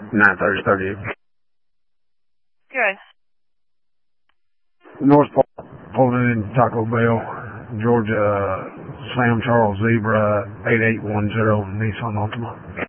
930. Good. North Park, pulling in Taco Bell, Georgia, Sam Charles Zebra, 8810 Nissan Altima.